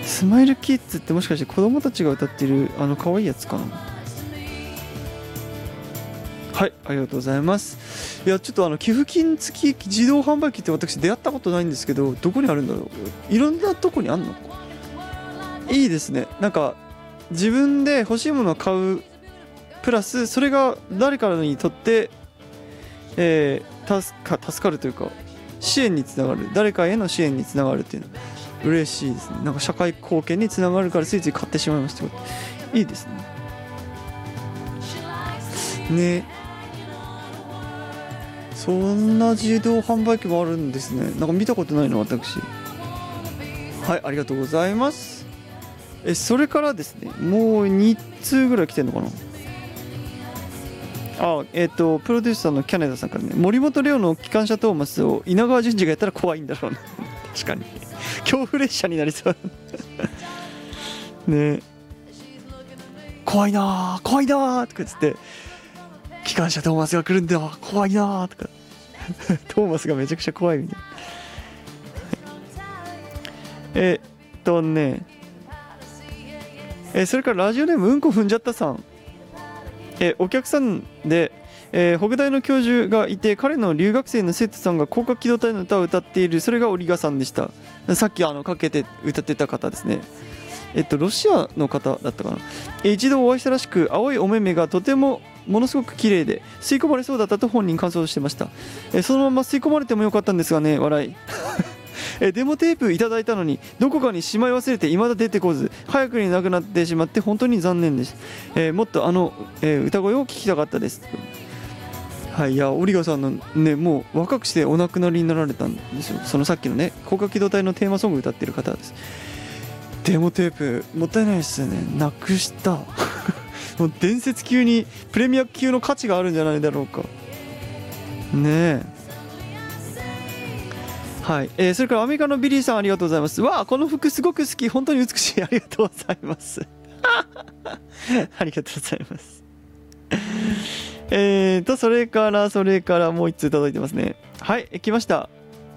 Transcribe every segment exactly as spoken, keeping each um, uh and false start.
スマイルキッズってもしかして子供たちが歌ってるあの可愛いやつかな。はい、ありがとうございます。いやちょっとあの寄付金付き自動販売機って私出会ったことないんですけど、どこにあるんだろう。いろんなとこにあんの。いいですね。なんか自分で欲しいものを買うプラスそれが誰かにとって、えー、助か、助かるというか支援につながる、誰かへの支援につながるっていうのは嬉しいですね。なんか社会貢献につながるからついつい買ってしまいました。いいですね。ね、そんな自動販売機もあるんですね。なんか見たことないの私。はい、ありがとうございます。えそれからですね、もうに通ぐらい来てんのかな。あ、えっ、ー、とプロデューサーのキャネダさんからね、森本レオの機関車トーマスを稲川淳二がやったら怖いんだろうね確かに恐怖列車になりそうね、怖いなー怖いなーとか言って機関車トーマスが来るんだよ怖いなーとかトーマスがめちゃくちゃ怖いみたいなえっとねえそれからラジオネームうんこ踏んじゃったさん、えお客さんで、えー、北大の教授がいて、彼の留学生の生徒さんが広角機動隊の歌を歌っている。それがオリガさんでした。さっきあのかけて歌ってた方ですね。えっとロシアの方だったかな。え一度お会いしたらしく、青いお目目がとてもものすごく綺麗で吸い込まれそうだったと本人感想してました。えそのまま吸い込まれてもよかったんですがね、笑いえデモテープいただいたのにどこかにしまい忘れて未だ出てこず、早くになくなってしまって本当に残念です。えー、もっとあの、えー、歌声を聞きたかったです。はい、いやオリガさんのね、もう若くしてお亡くなりになられたんですよ。そのさっきのね広角機動隊のテーマソング歌ってる方です。デモテープもったいないですよね、なくしたもう伝説級にプレミア級の価値があるんじゃないだろうかねえ。はい、えー、それからアメリカのビリーさんありがとうございます。わあこの服すごく好き、本当に美しい、ありがとうございますありがとうございますえーとそれからそれからもう一通届いてますね。はい、来ました。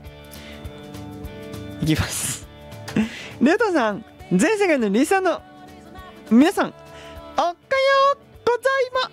いきますレオタさん、全世界のリスナーの皆さん、おっかようございま